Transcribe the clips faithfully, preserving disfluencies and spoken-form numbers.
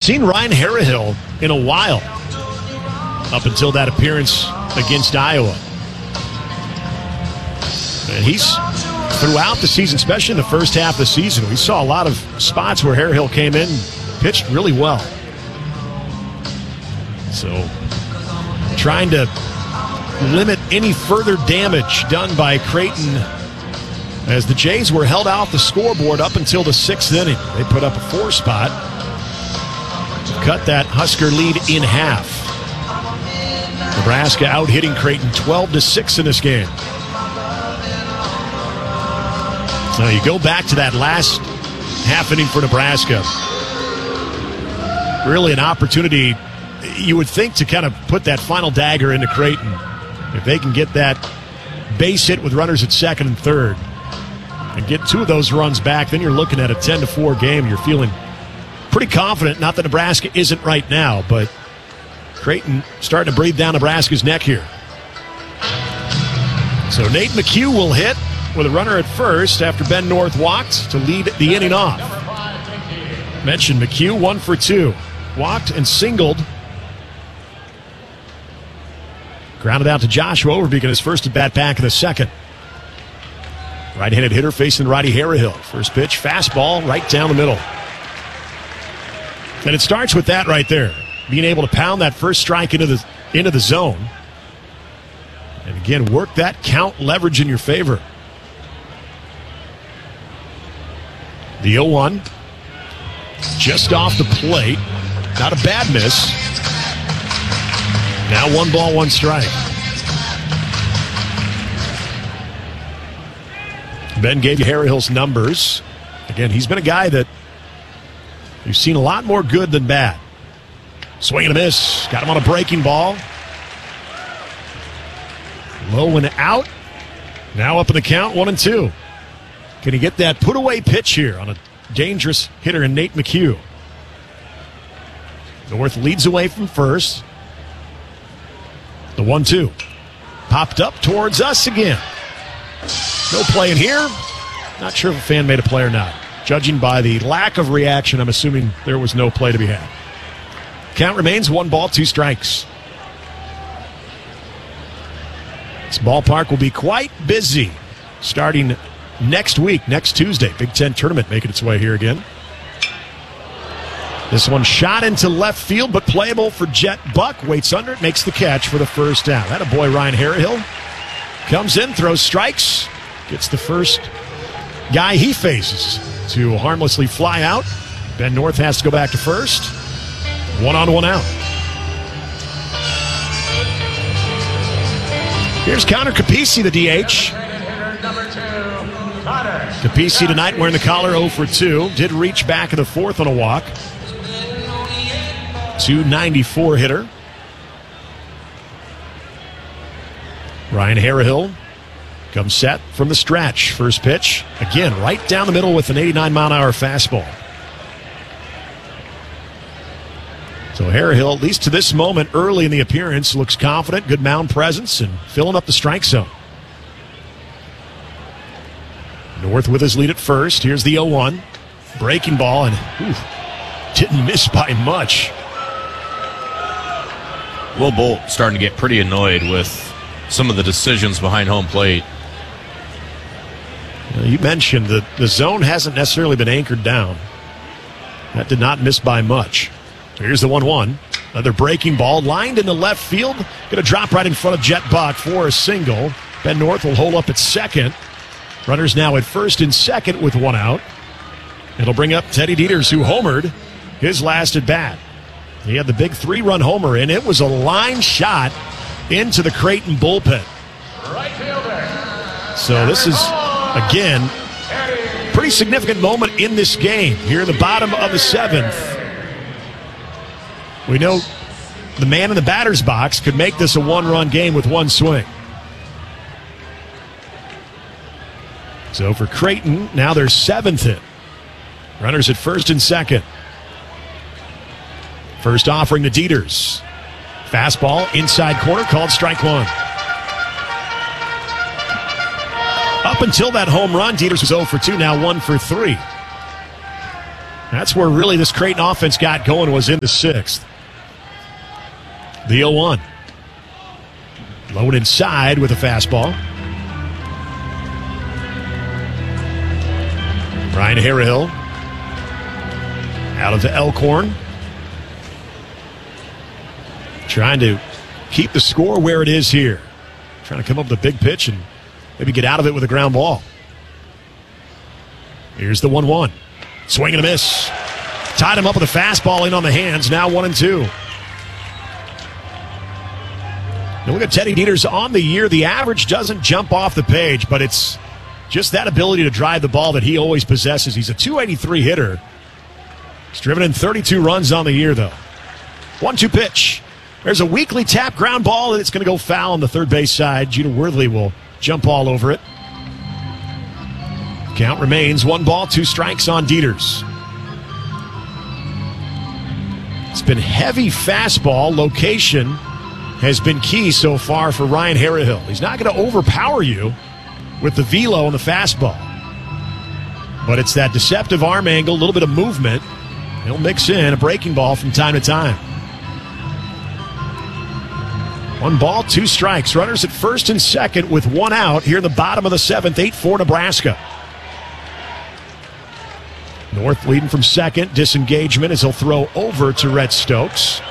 seen Ryan Harrihill in a while up until that appearance against Iowa. And he's, throughout the season, especially in the first half of the season, we saw a lot of spots where Harrihill came in and pitched really well. So, trying to limit any further damage done by Creighton as the Jays were held off the scoreboard up until the sixth inning. They put up a four spot, cut that Husker lead in half. Nebraska out hitting Creighton twelve to six in this game. So you go back to that last half inning for Nebraska. Really an opportunity, you would think, to kind of put that final dagger into Creighton. If they can get that base hit with runners at second and third and get two of those runs back, then you're looking at a ten to four game. You're feeling pretty confident. Not that Nebraska isn't right now, but Creighton starting to breathe down Nebraska's neck here. So Nate McHugh will hit with a runner at first after Ben North walked to lead the inning off. Mentioned McHugh, one for two. Walked and singled. Grounded out to Joshua Overbeek in his first at-bat back in the second. Right-handed hitter facing righty Harrihill. First pitch, fastball right down the middle. And it starts with that right there. Being able to pound that first strike into the into the zone. And again, work that count leverage in your favor. The oh one. Just off the plate. Not a bad miss. Now one ball, one strike. Ben gave you Harrihill's numbers. Again, he's been a guy that you've seen a lot more good than bad. Swing and a miss. Got him on a breaking ball. Low and out. Now up in the count, one and two. Can he get that put-away pitch here on a dangerous hitter in Nate McHugh? North leads away from first. The one two. Popped up towards us again. No play in here. Not sure if a fan made a play or not. Judging by the lack of reaction, I'm assuming there was no play to be had. Count remains one ball, two strikes. This ballpark will be quite busy starting next week, next Tuesday. Big Ten tournament making its way here again. This one shot into left field, but playable for Jet Buck. Waits under it, makes the catch for the first down. That a boy, Ryan Harrihill. Comes in, throws strikes. Gets the first guy he faces to harmlessly fly out. Ben North has to go back to first. One on, one out. Here's Connor Capisi, the D H. Capisi tonight wearing the collar, oh for two. Did reach back in the fourth on a walk. two ninety-four hitter. Ryan Harrihill comes set from the stretch. First pitch, again, right down the middle with an eighty-nine mile an hour fastball. So Harrihill, at least to this moment, early in the appearance, looks confident, good mound presence, and filling up the strike zone. North with his lead at first. Here's the oh one. Breaking ball, and whew, didn't miss by much. Will Bolt starting to get pretty annoyed with some of the decisions behind home plate. You mentioned that the zone hasn't necessarily been anchored down. That did not miss by much. Here's the one one. Another breaking ball lined in the left field. Going to drop right in front of Jet Buck for a single. Ben North will hold up at second. Runners now at first and second with one out. It'll bring up Teddy Dieters, who homered his last at bat. He had the big three-run homer, and it was a line shot into the Creighton bullpen. Right fielder. So this is, again, pretty significant moment in this game. Here in the bottom of the seventh. We know the man in the batter's box could make this a one-run game with one swing. So for Creighton, now their seventh hit. Runners at first and second. First offering to Dieters. Fastball, inside corner, called strike one. Up until that home run, Dieters was oh for two, now one for three. That's where really this Creighton offense got going, was in the sixth. The oh one. Low and inside with a fastball. Ryan Harrihill out of the Elkhorn. Trying to keep the score where it is here. Trying to come up with a big pitch and maybe get out of it with a ground ball. Here's the one one. Swing and a miss. Tied him up with a fastball in on the hands. Now one and two. Now look at Teddy Deters on the year. The average doesn't jump off the page, but it's just that ability to drive the ball that he always possesses. He's a two eighty-three hitter. He's driven in thirty-two runs on the year, though. one two pitch. There's a weakly tap ground ball, and it's going to go foul on the third base side. Jeter Worthley will jump all over it. Count remains one ball, two strikes on Deters. It's been heavy fastball. Location has been key so far for Ryan Harrihill. He's not going to overpower you with the velo and the fastball. But it's that deceptive arm angle, a little bit of movement. He'll mix in a breaking ball from time to time. One ball, two strikes. Runners at first and second with one out here in the bottom of the seventh, eight four Nebraska. North leading from second. Disengagement as he'll throw over to Rhett Stokes.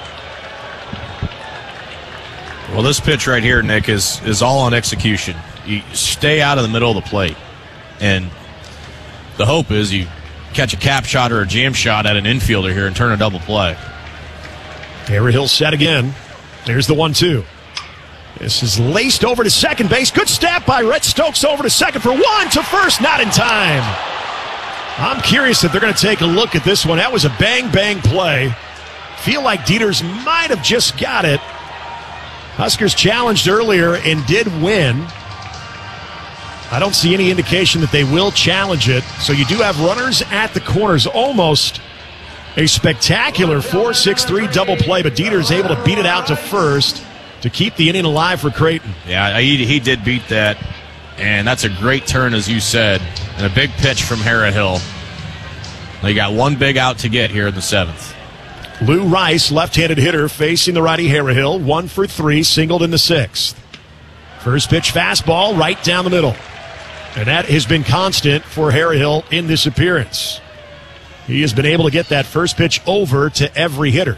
Well, this pitch right here, Nick, is, is all on execution. You stay out of the middle of the plate. And the hope is you catch a cap shot or a jam shot at an infielder here and turn a double play. Harrihill set again. There's the one two. This is laced over to second base. Good step by Rhett Stokes over to second for one to first. Not in time. I'm curious if they're going to take a look at this one. That was a bang-bang play. Feel like Deters might have just got it. Huskers challenged earlier and did win. I don't see any indication that they will challenge it. So you do have runners at the corners. Almost a spectacular four six three double play, but Deters able to beat it out to first to keep the inning alive for Creighton. Yeah, he, he did beat that, and that's a great turn, as you said, and a big pitch from Harrihill. They got one big out to get here in the seventh. Lou Rice, left-handed hitter, facing the righty Harrihill. One for three, singled in the sixth. First pitch fastball right down the middle. And that has been constant for Harrihill in this appearance. He has been able to get that first pitch over to every hitter.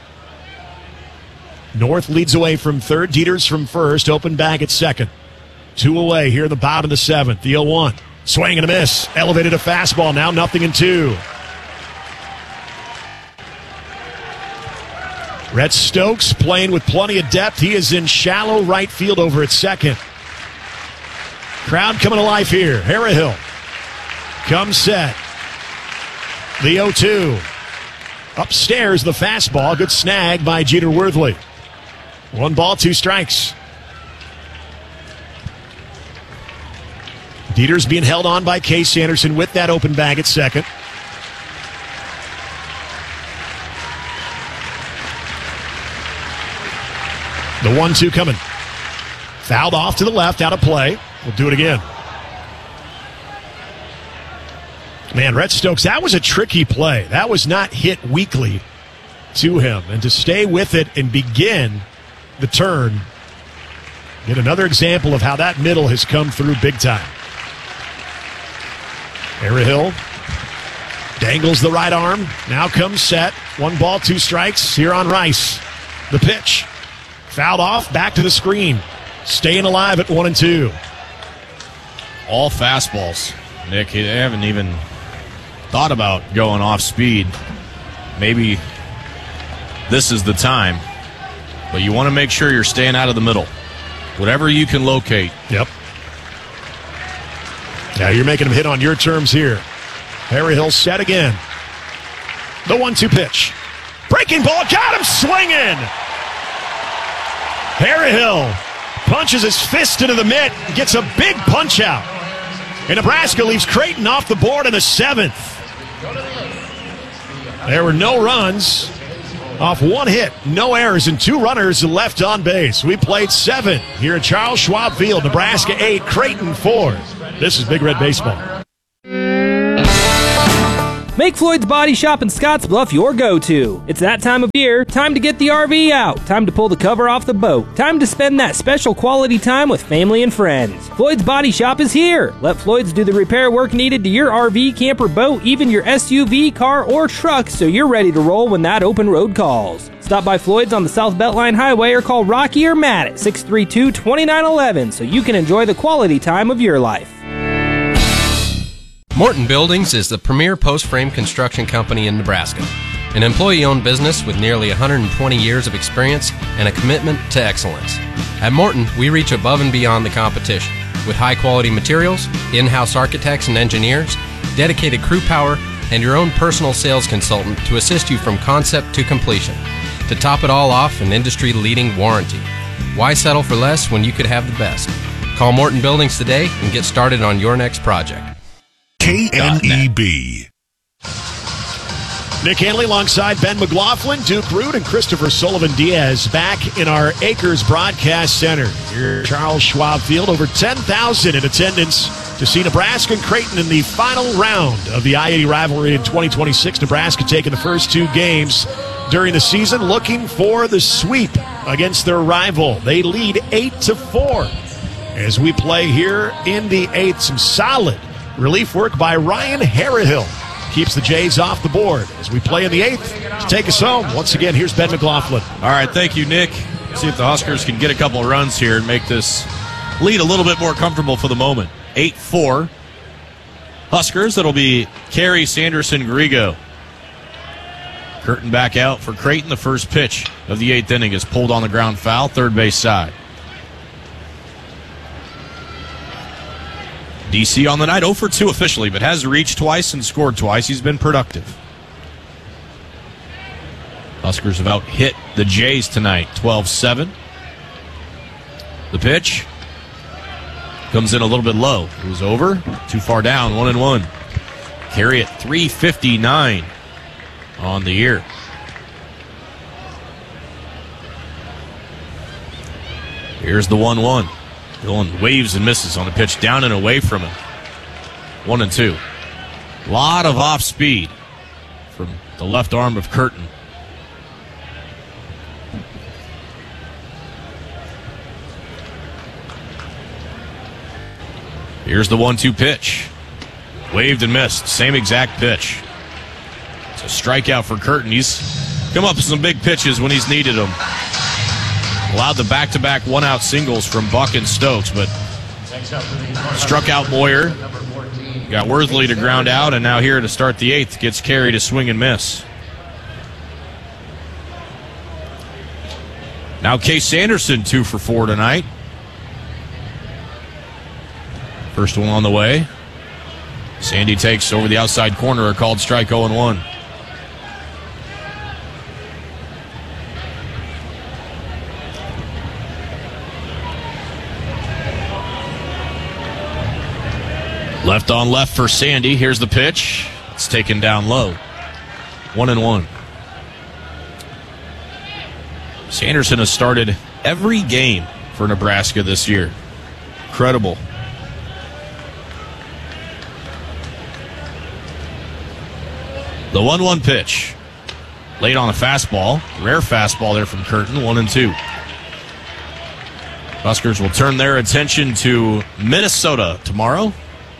North leads away from third. Deters from first. Open bag at second. Two away here in the bottom of the seventh. The oh one. Swing and a miss. Elevated a fastball. Now nothing in two. Rhett Stokes playing with plenty of depth. He is in shallow right field over at second. Crowd coming alive here. Harrihill comes set. The oh two. Upstairs, the fastball. Good snag by Jeter Worthley. One ball, two strikes. Deters being held on by Case Anderson with that open bag at second. The one two coming. Fouled off to the left, out of play. We'll do it again. Man, Rhett Stokes, that was a tricky play. That was not hit weakly to him. And to stay with it and begin the turn, get another example of how that middle has come through big time. Harrihill dangles the right arm. Now comes set. One ball, two strikes here on Rice. The pitch. Fouled off, back to the screen. Staying alive at one and two. All fastballs. Nick, they haven't even thought about going off speed. Maybe this is the time. But you want to make sure you're staying out of the middle. Whatever you can locate. Yep. Now you're making him hit on your terms here. Harrihill set again. The one two pitch. Breaking ball, got him swinging. Harrihill punches his fist into the mitt, gets a big punch out. And Nebraska leaves Creighton off the board in the seventh. There were no runs off one hit, no errors, and two runners left on base. We played seven here at Charles Schwab Field. Nebraska eight, Creighton four. This is Big Red Baseball. Make Floyd's Body Shop in Scottsbluff your go-to. It's that time of year, time to get the R V out, time to pull the cover off the boat, time to spend that special quality time with family and friends. Floyd's Body Shop is here. Let Floyd's do the repair work needed to your R V, camper, boat, even your S U V, car, or truck, so you're ready to roll when that open road calls. Stop by Floyd's on the South Beltline Highway or call Rocky or Matt at six three two, two nine one one so you can enjoy the quality time of your life. Morton Buildings is the premier post-frame construction company in Nebraska, an employee-owned business with nearly one hundred twenty years of experience and a commitment to excellence. At Morton, we reach above and beyond the competition with high-quality materials, in-house architects and engineers, dedicated crew power, and your own personal sales consultant to assist you from concept to completion. To top it all off, an industry-leading warranty. Why settle for less when you could have the best? Call Morton Buildings today and get started on your next project. K N E B. Nick Hanley alongside Ben McLaughlin, Duke Root, and Christopher Sullivan Diaz back in our Acres Broadcast Center here at Charles Schwab Field. Over ten thousand in attendance to see Nebraska and Creighton in the final round of the I eighty rivalry in twenty twenty-six. Nebraska taking the first two games during the season, looking for the sweep against their rival. They lead eight to four as we play here in the eighth. Some solid relief work by Ryan Harrihill keeps the Jays off the board as we play in the eighth. To take us home, once again, here's Ben McLaughlin. All right, thank you, Nick. See if the Huskers can get a couple of runs here and make this lead a little bit more comfortable for the moment. eight four. Huskers, that'll be Carey, Sanderson, Grigo. Curtin back out for Creighton. The first pitch of the eighth inning is pulled on the ground foul, third base side. D C on the night, oh for two officially, but has reached twice and scored twice. He's been productive. Huskers have out hit the Jays tonight, twelve seven. The pitch comes in a little bit low. It was over, too far down, one and one. Carey at three fifty-nine on the year. Here's the one one. Dillon waves and misses on a pitch down and away from him. One and two. A lot of off speed from the left arm of Curtin. Here's the one two pitch. Waved and missed. Same exact pitch. It's a strikeout for Curtin. He's come up with some big pitches when he's needed them. Allowed the back-to-back one-out singles from Buck and Stokes, but struck out Moyer. Got Worthley to ground out, and now here to start the eighth gets Carey to swing and miss. Now Case Sanderson, two for four tonight. First one on the way. Sandy takes over the outside corner, a called strike, oh and one. Left on left for Sandy. Here's the pitch. It's taken down low. One and one. Sanderson has started every game for Nebraska this year. Incredible. The one one pitch. Late on a fastball. Rare fastball there from Curtin. One and two. Huskers will turn their attention to Minnesota tomorrow.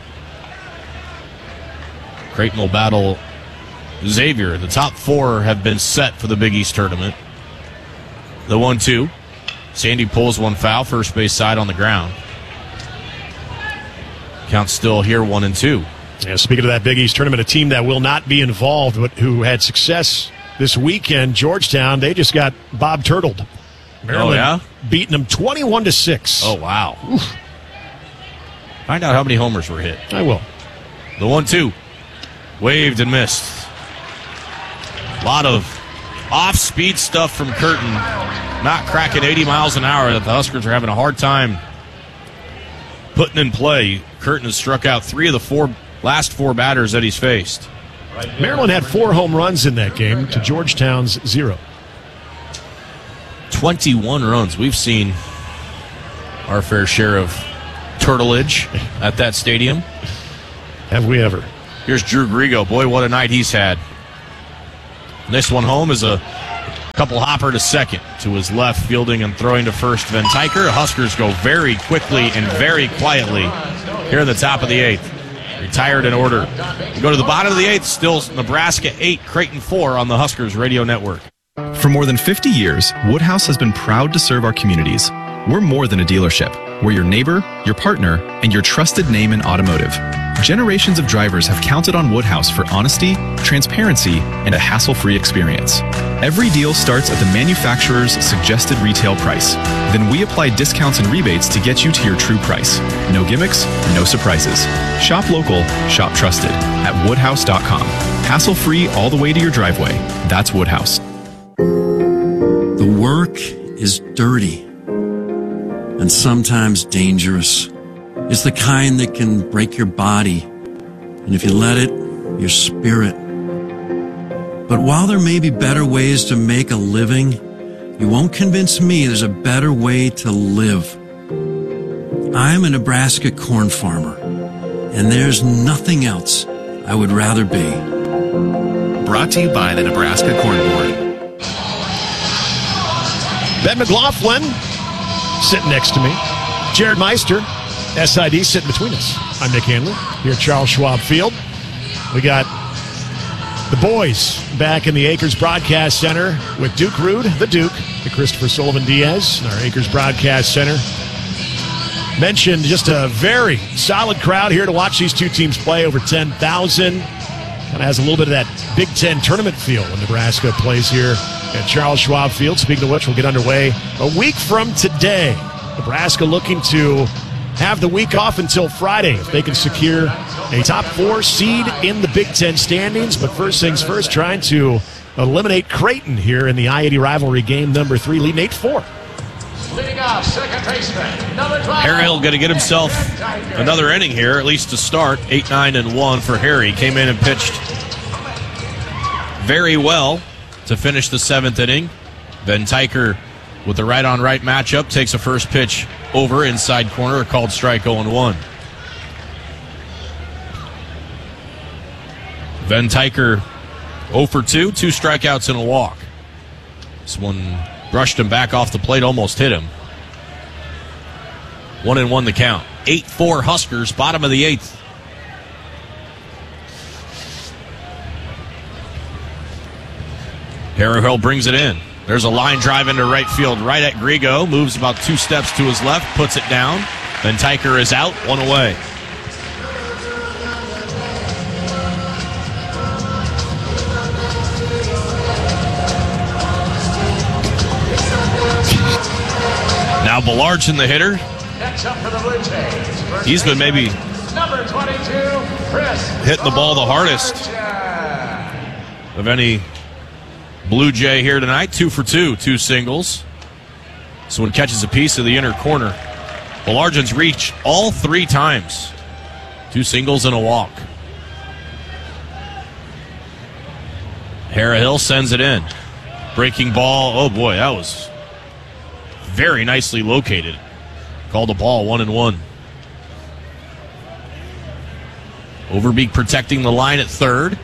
Creighton will battle Xavier. The top four have been set for the Big East tournament. The one two. Sandy pulls one foul, first base side on the ground. Count still here, one and two. Yeah, speaking of that Big East tournament, a team that will not be involved, but who had success this weekend, Georgetown, they just got Bob Turtled. Maryland oh, yeah? beating them twenty-one to six. Oh, wow. Oof. Find out how many homers were hit. I will. The one two. Waved and missed. A lot of off-speed stuff from Curtin. Not cracking eighty miles an hour that the Huskers are having a hard time putting in play. Curtin has struck out three of the four last four batters that he's faced. Maryland had four home runs in that game to Georgetown's zero. twenty-one runs. We've seen our fair share of turtleage at that stadium. Have we ever? Here's Drew Grigo. Boy, what a night he's had. Next one home is a couple hopper to second. To his left, fielding and throwing to first, Van Tyker. Huskers go very quickly and very quietly here at the top of the eighth. Retired in order. We go to the bottom of the eighth, still Nebraska eight, Creighton four on the Huskers Radio Network. For more than fifty years, Woodhouse has been proud to serve our communities. We're more than a dealership. We're your neighbor, your partner, and your trusted name in automotive. Generations of drivers have counted on Woodhouse for honesty, transparency, and a hassle-free experience. Every deal starts at the manufacturer's suggested retail price. Then we apply discounts and rebates to get you to your true price. No gimmicks, no surprises. Shop local, shop trusted at woodhouse dot com. Hassle-free all the way to your driveway. That's Woodhouse. The work is dirty and sometimes dangerous. It's the kind that can break your body, and if you let it, your spirit. But while there may be better ways to make a living, you won't convince me there's a better way to live. I'm a Nebraska corn farmer, and there's nothing else I would rather be. Brought to you by the Nebraska Corn Board. Ben McLaughlin sitting next to me. Jared Meister, S I D, sitting between us. I'm Nick Handler here at Charles Schwab Field. We got the boys back in the Acres Broadcast Center with Duke Rude, the Duke, the Christopher Sullivan Diaz, in our Acres Broadcast Center. Mentioned just a very solid crowd here to watch these two teams play, over ten thousand. Kind of has a little bit of that Big Ten tournament feel when Nebraska plays here at Charles Schwab Field. Speaking of which, we'll get underway a week from today. Nebraska looking to have the week off until Friday if they can secure a top four seed in the Big Ten standings. But first things first, trying to eliminate Creighton here in the I eighty rivalry game number three, leading eight four. Leading off, second baseman, number twelve. Harry Hill going to get himself another inning here, at least to start. eight nine and one for Harry. Came in and pitched very well to finish the seventh inning. Van Tyker, with the right-on-right matchup, takes a first pitch over inside corner, called strike oh and one. Van Tyker oh for two, two strikeouts and a walk. This one brushed him back off the plate, almost hit him. One and one the count. eight four Huskers, bottom of the eighth. Harrell brings it in. There's a line drive into right field, right at Grigo. Moves about two steps to his left, puts it down. Then Tyker is out, one away. Now Ballardson, the hitter. Next up for the Blue Jays. He's been maybe number twenty-two, Chris hitting the ball the hardest of any Blue Jay here tonight. Two for two, two singles. This one catches a piece of the inner corner. Ballardion's reached all three times. Two singles and a walk. Hara Hill sends it in. Breaking ball. Oh boy, that was very nicely located. Called a ball, one and one. Overbeek protecting the line at third.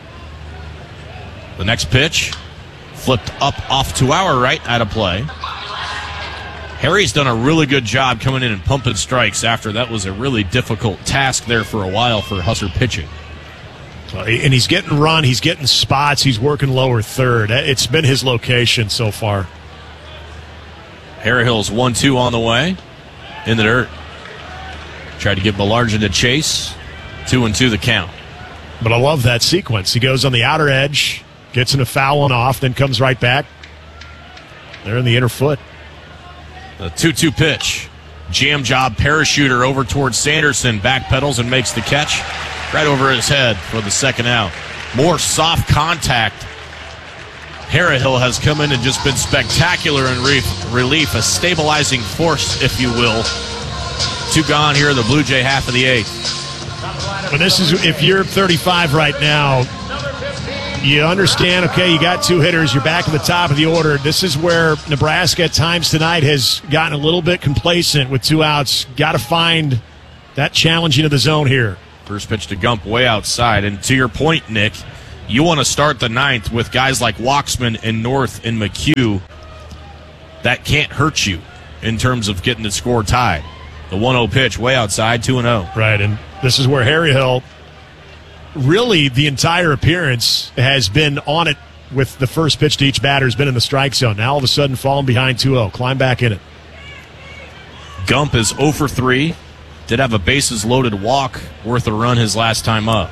The next pitch flipped up off to our right, out of play. Harry's done a really good job coming in and pumping strikes after that was a really difficult task there for a while for Husker pitching. And he's getting run, he's getting spots, he's working lower third. It's been his location so far. Harry Hill's one two on the way. In the dirt. Tried to give Ballardson a chase. Two and two the count. But I love that sequence. He goes on the outer edge, gets in a foul one off, then comes right back. They're in the inner foot. The two two pitch. Jam job parachuter over towards Sanderson. Backpedals and makes the catch. Right over his head for the second out. More soft contact. Harrihill has come in and just been spectacular in relief, a stabilizing force, if you will. Two gone here in the Blue Jay half of the eighth. But this is, if you're thirty-five right now, you understand, okay, you got two hitters, you're back at the top of the order. This is where Nebraska at times tonight has gotten a little bit complacent with two outs. Got to find that challenging of the zone here. First pitch to Gump way outside. And to your point, Nick, you want to start the ninth with guys like Walksman and North and McHugh. That can't hurt you in terms of getting the score tied. The one oh pitch way outside, two and oh. Right, and this is where Harry Hill, really the entire appearance, has been on it with the first pitch to each batter, has been in the strike zone. Now all of a sudden falling behind two oh. Climb back in it. Gump is oh for three. Did have a bases loaded walk worth a run his last time up.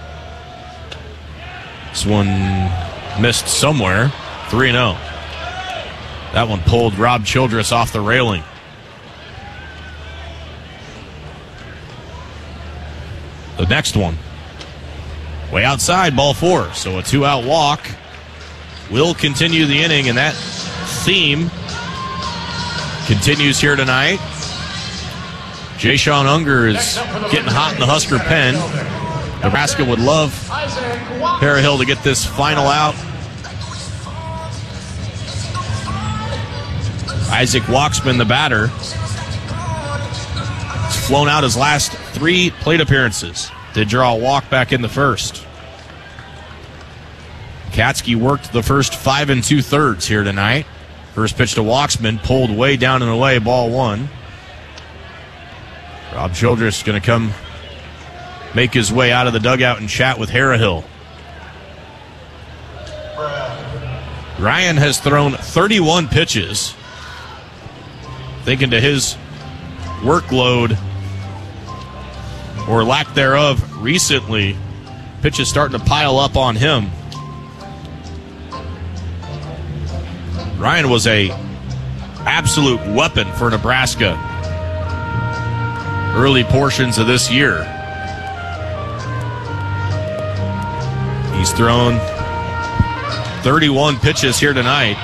This one missed somewhere. three and oh. That one pulled Rob Childress off the railing. The next one, way outside, ball four. So a two-out walk will continue the inning, and that theme continues here tonight. Jay Sean Unger is getting hot in the Husker pen. Nebraska would love Harry Hill to get this final out. Isaac Walksman, the batter, has flown out his last three plate appearances. Did draw a walk back in the first. Katsky worked the first five and two-thirds here tonight. First pitch to Walksman, pulled way down and away, ball one. Rob Childress going to come make his way out of the dugout and chat with Harry Hill. Ryan has thrown thirty-one pitches. Thinking to his workload or lack thereof recently, pitches starting to pile up on him. Ryan was a absolute weapon for Nebraska early portions of this year. He's thrown thirty-one pitches here tonight.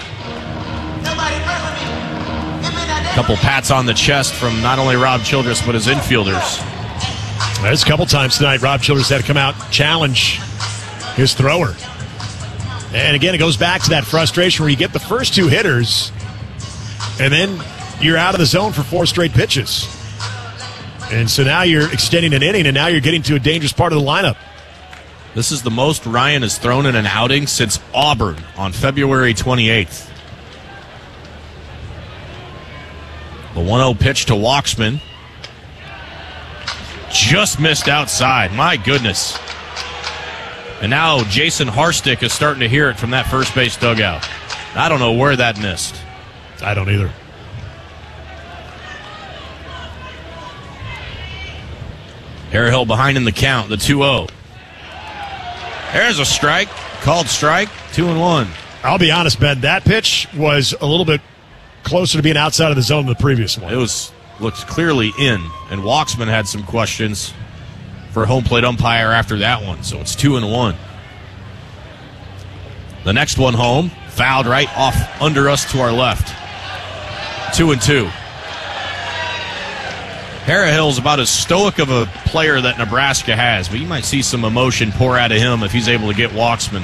A couple pats on the chest from not only Rob Childress but his infielders. There's a couple times tonight Rob Childress had to come out and challenge his thrower. And again, it goes back to that frustration where you get the first two hitters and then you're out of the zone for four straight pitches. And so now you're extending an inning, and now you're getting to a dangerous part of the lineup. This is the most Ryan has thrown in an outing since Auburn on February twenty-eighth. The one oh pitch to Walksman. Just missed outside. My goodness. And now Jason Harstick is starting to hear it from that first base dugout. I don't know where that missed. I don't either. Harry Hill behind in the count, the two oh. There's a strike. Called strike, two and one. I'll be honest, Ben, that pitch was a little bit closer to being outside of the zone than the previous one. It was looked clearly in, and Walksman had some questions for home plate umpire after that one, so it's two and one. The next one home, fouled right off under us to our left. Two and two. Harry Hill's about as stoic of a player that Nebraska has, but you might see some emotion pour out of him if he's able to get Walksman.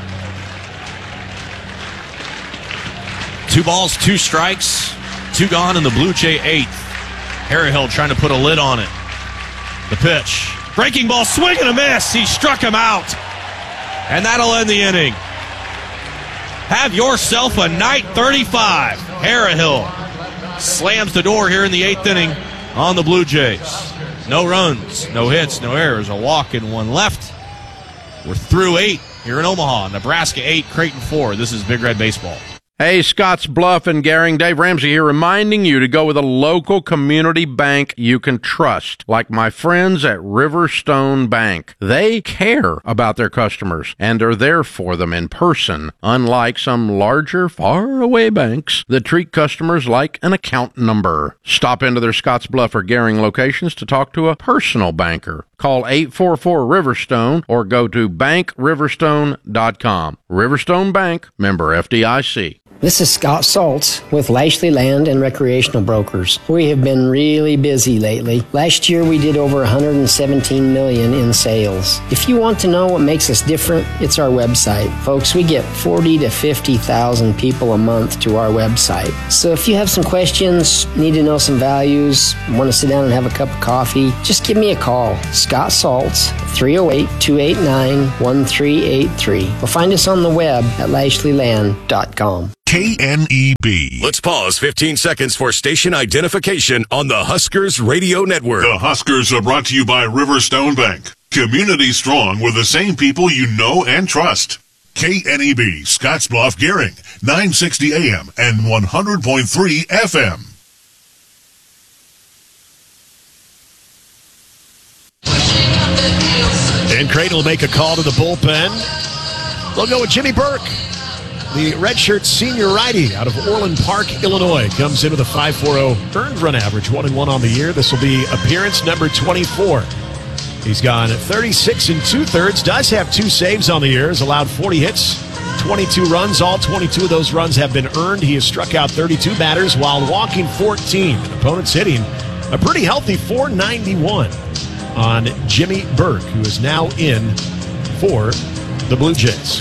Two balls, two strikes, two gone in the Blue Jay eighth. Harry Hill trying to put a lid on it. The pitch. Breaking ball, swing and a miss. He struck him out. And that'll end the inning. Have yourself a night thirty-five. Harry Hill slams the door here in the eighth inning on the Blue Jays. No runs, no hits, no errors. A walk and one left. We're through eight here in Omaha. Nebraska eight, Creighton four. This is Big Red Baseball. Hey, Scotts Bluff and Gehring, Dave Ramsey here, reminding you to go with a local community bank you can trust, like my friends at Riverstone Bank. They care about their customers and are there for them in person, unlike some larger, far-away banks that treat customers like an account number. Stop into their Scotts Bluff or Gehring locations to talk to a personal banker. Call eight four four Riverstone or go to bank riverstone dot com. Riverstone Bank, member F D I C. This is Scott Saltz with Lashley Land and Recreational Brokers. We have been really busy lately. Last year we did over one hundred seventeen million dollars in sales. If you want to know what makes us different, it's our website. Folks, we get forty to fifty thousand people a month to our website. So if you have some questions, need to know some values, want to sit down and have a cup of coffee, just give me a call. Scott Saltz, three oh eight, two eight nine, one three eight three. Or find us on the web at lashley land dot com. K N E B. Let's pause fifteen seconds for station identification on the Huskers Radio Network. The Huskers are brought to you by Riverstone Bank. Community strong with the same people you know and trust. K N E B, Scottsbluff, Gehring, nine sixty A M and one hundred point three F M. And Creighton will make a call to the bullpen. They'll go with Jimmy Burke. The redshirt senior righty out of Orland Park, Illinois, comes in with a five point four oh earned run average, one and one on the year. This will be appearance number twenty-four. He's gone thirty-six and two-thirds, does have two saves on the year, has allowed forty hits, twenty-two runs. All twenty-two of those runs have been earned. He has struck out thirty-two batters while walking fourteen. And opponents hitting a pretty healthy four ninety-one on Jimmy Burke, who is now in for the Blue Jays.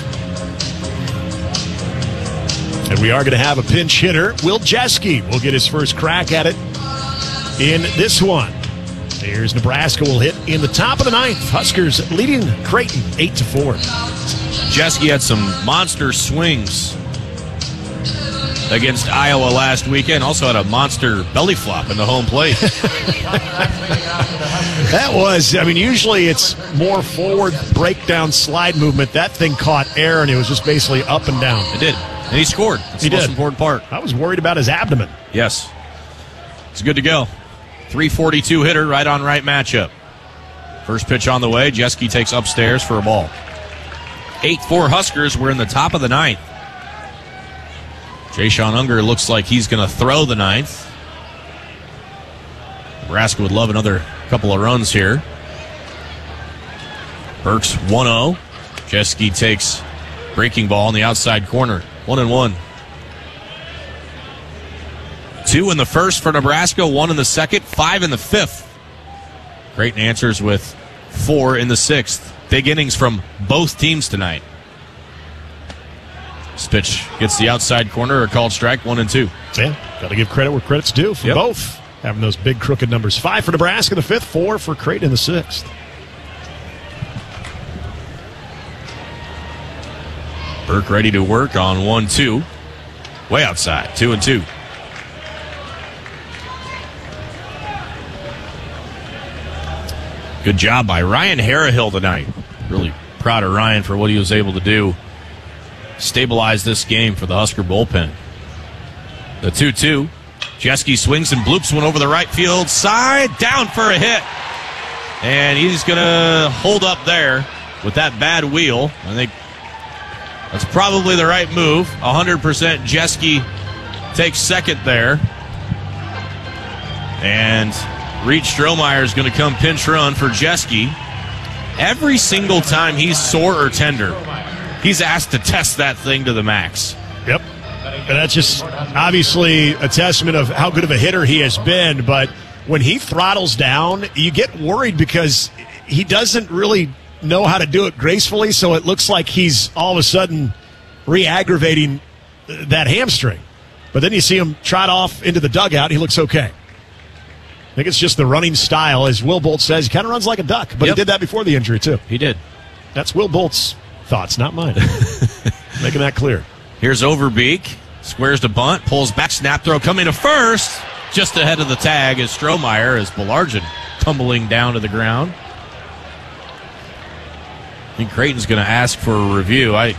And we are going to have a pinch hitter. Will Jeske will get his first crack at it in this one. Here's Nebraska will hit in the top of the ninth. Huskers leading Creighton eight to four. Jeske had some monster swings against Iowa last weekend. Also had a monster belly flop in the home plate. That was, I mean, usually it's more forward breakdown slide movement. That thing caught air, and it was just basically up and down. It did. And he scored. That's he the most did. important part. I was worried about his abdomen. Yes. It's good to go. three forty-two hitter, right on right matchup. First pitch on the way. Jeske takes upstairs for a ball. eight four Huskers. We're in the top of the ninth. Jay-Sean Unger looks like he's going to throw the ninth. Nebraska would love another couple of runs here. Burks one oh. Jeske takes breaking ball in the outside corner. One and one. Two in the first for Nebraska, one in the second, five in the fifth. Creighton answers with four in the sixth. Big innings from both teams tonight. This pitch gets the outside corner, a called strike, one and two. Yeah, got to give credit where credit's due for yep. both. Having those big crooked numbers. Five for Nebraska in the fifth, four for Creighton in the sixth. Burke ready to work on one two. Way outside, two and two. Good job by Ryan Harahill tonight. Really proud of Ryan for what he was able to do. Stabilize this game for the Husker bullpen. The two two. Jeske swings and bloops one over the right field side. Down for a hit. And he's going to hold up there with that bad wheel. I think that's probably the right move. one hundred percent Jeske takes second there. And Reed Strohmeyer is going to come pinch run for Jeske. Every single time he's sore or tender, he's asked to test that thing to the max. Yep. And that's just obviously a testament of how good of a hitter he has been. But when he throttles down, you get worried because he doesn't really know how to do it gracefully. So it looks like he's all of a sudden re-aggravating that hamstring. But then you see him trot off into the dugout. He looks okay. I think it's just the running style. As Will Bolt says, he kind of runs like a duck. But yep. he did that before the injury, too. He did. That's Will Bolt's thoughts, not mine. Making that clear. Here's Overbeek. Squares to bunt. Pulls back. Snap throw coming to first. Just ahead of the tag is Strohmeyer as Belargin tumbling down to the ground. I think Creighton's going to ask for a review. I